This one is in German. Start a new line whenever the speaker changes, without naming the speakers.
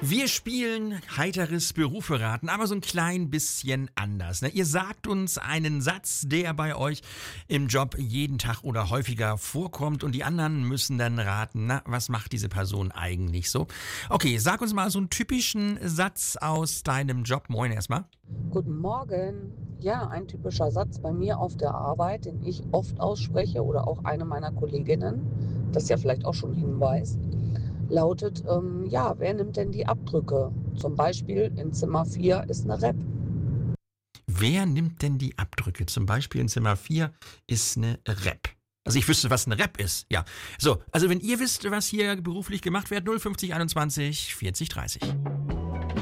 Wir spielen heiteres Berufe raten, aber so ein klein bisschen anders. Ne? Ihr sagt uns einen Satz, der bei euch im Job jeden Tag oder häufiger vorkommt und die anderen müssen dann raten, na, was macht diese Person eigentlich so? Okay, sag uns mal so einen typischen Satz aus deinem Job. Moin erstmal.
Guten Morgen. Ja, ein typischer Satz bei mir auf der Arbeit, den ich oft ausspreche oder auch eine meiner Kolleginnen, das ist ja vielleicht auch schon ein Hinweis, lautet, ja, wer nimmt denn die Abdrücke? Zum Beispiel in Zimmer 4 ist eine Rep.
Wer nimmt denn die Abdrücke? Zum Beispiel in Zimmer 4 ist eine Rep. Also ich wüsste, was eine Rep ist. Ja. So, also wenn ihr wisst, was hier beruflich gemacht wird, 05021 40 30.